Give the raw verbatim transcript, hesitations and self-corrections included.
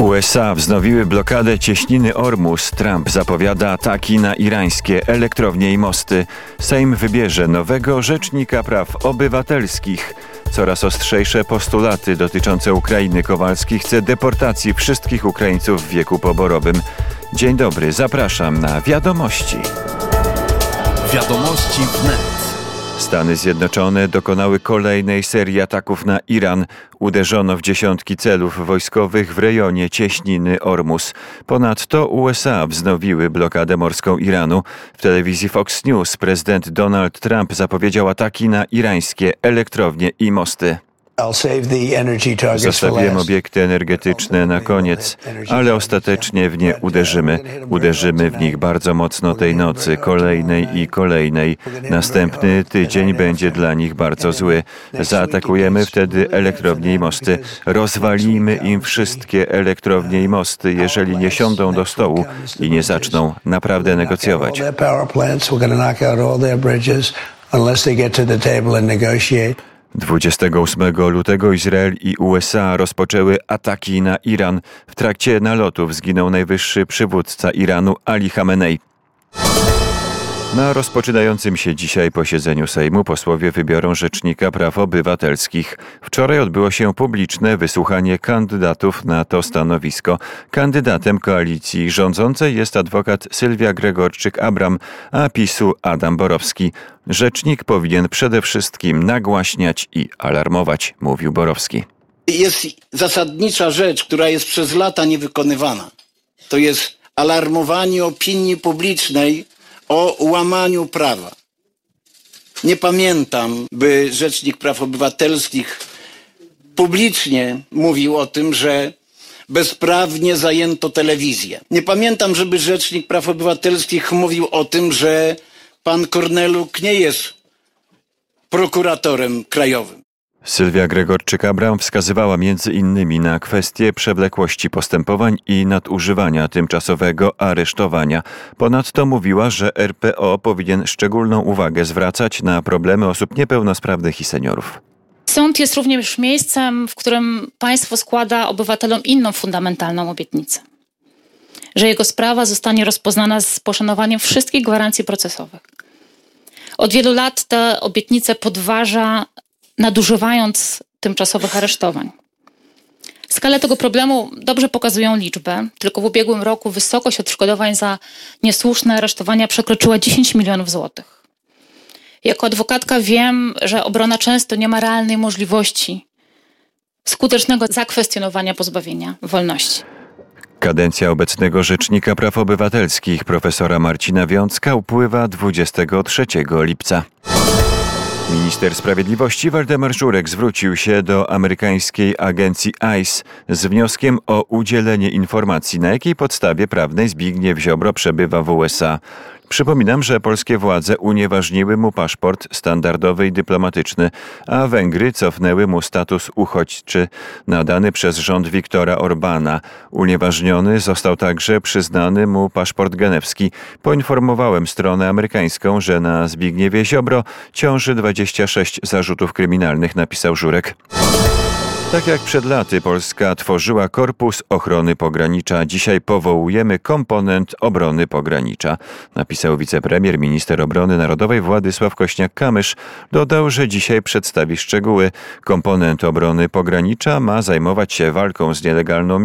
U S A wznowiły blokadę cieśniny Ormus. Trump zapowiada ataki na irańskie elektrownie i mosty. Sejm wybierze nowego rzecznika praw obywatelskich. Coraz ostrzejsze postulaty dotyczące Ukrainy. Kowalski chce deportacji wszystkich Ukraińców w wieku poborowym. Dzień dobry, zapraszam na Wiadomości. Wiadomości wnet. Stany Zjednoczone dokonały kolejnej serii ataków na Iran. Uderzono w dziesiątki celów wojskowych w rejonie cieśniny Ormus. Ponadto U S A wznowiły blokadę morską Iranu. W telewizji Fox News prezydent Donald Trump zapowiedział ataki na irańskie elektrownie i mosty. Zostawiłem obiekty energetyczne na koniec, ale ostatecznie w nie uderzymy. Uderzymy w nich bardzo mocno tej nocy, kolejnej i kolejnej. Następny tydzień będzie dla nich bardzo zły. Zaatakujemy wtedy elektrownie i mosty. Rozwalimy im wszystkie elektrownie i mosty, jeżeli nie siądą do stołu i nie zaczną naprawdę negocjować. dwudziestego ósmego lutego Izrael i U S A rozpoczęły ataki na Iran. W trakcie nalotów zginął najwyższy przywódca Iranu Ali Chamenei. Na rozpoczynającym się dzisiaj posiedzeniu Sejmu posłowie wybiorą rzecznika praw obywatelskich. Wczoraj odbyło się publiczne wysłuchanie kandydatów na to stanowisko. Kandydatem koalicji rządzącej jest adwokat Sylwia Gregorczyk-Abram, a PiS-u Adam Borowski. Rzecznik powinien przede wszystkim nagłaśniać i alarmować, mówił Borowski. Jest zasadnicza rzecz, która jest przez lata niewykonywana. To jest alarmowanie opinii publicznej o łamaniu prawa. Nie pamiętam, by Rzecznik Praw Obywatelskich publicznie mówił o tym, że bezprawnie zajęto telewizję. Nie pamiętam, żeby Rzecznik Praw Obywatelskich mówił o tym, że pan Korneluk nie jest prokuratorem krajowym. Sylwia Gregorczyk-Abram wskazywała między innymi na kwestię przewlekłości postępowań i nadużywania tymczasowego aresztowania. Ponadto mówiła, że R P O powinien szczególną uwagę zwracać na problemy osób niepełnosprawnych i seniorów. Sąd jest również miejscem, w którym państwo składa obywatelom inną fundamentalną obietnicę. Że jego sprawa zostanie rozpoznana z poszanowaniem wszystkich gwarancji procesowych. Od wielu lat tę obietnicę podważa, nadużywając tymczasowych aresztowań. Skalę tego problemu dobrze pokazują liczby. Tylko w ubiegłym roku wysokość odszkodowań za niesłuszne aresztowania przekroczyła dziesięć milionów złotych. Jako adwokatka wiem, że obrona często nie ma realnej możliwości skutecznego zakwestionowania pozbawienia wolności. Kadencja obecnego Rzecznika Praw Obywatelskich profesora Marcina Wiącka upływa dwudziestego trzeciego lipca. Minister Sprawiedliwości Waldemar Żurek zwrócił się do amerykańskiej agencji I C E z wnioskiem o udzielenie informacji, na jakiej podstawie prawnej Zbigniew Ziobro przebywa w U S A. Przypominam, że polskie władze unieważniły mu paszport standardowy i dyplomatyczny, a Węgry cofnęły mu status uchodźczy nadany przez rząd Viktora Orbana. Unieważniony został także przyznany mu paszport genewski. Poinformowałem stronę amerykańską, że na Zbigniewie Ziobro ciąży dwadzieścia sześć zarzutów kryminalnych, napisał Żurek. Tak jak przed laty Polska tworzyła Korpus Ochrony Pogranicza, dzisiaj powołujemy komponent obrony pogranicza, napisał wicepremier, minister obrony narodowej Władysław Kośniak-Kamysz. Dodał, że dzisiaj przedstawi szczegóły. Komponent obrony pogranicza ma zajmować się walką z nielegalną